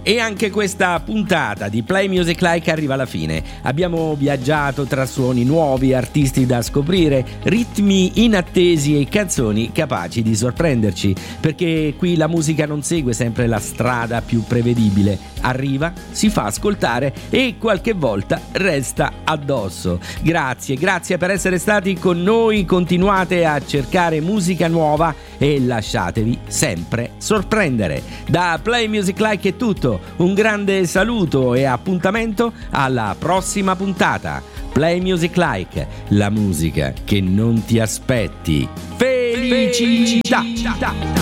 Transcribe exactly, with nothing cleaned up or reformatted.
E anche questa puntata di Play Music Like arriva alla fine. Abbiamo viaggiato tra suoni nuovi, artisti da scoprire, ritmi inattesi e canzoni capaci di sorprenderci, perché qui la musica non segue sempre la strada più prevedibile. Arriva, si fa ascoltare e qualche volta resta addosso. Grazie, grazie per essere stati con noi. Continuate a cercare musica nuova e lasciatevi sempre sorprendere. Da Play Music Like è tutto. Un grande saluto e appuntamento alla prossima puntata. Play Music Like, la musica che non ti aspetti. Felicità!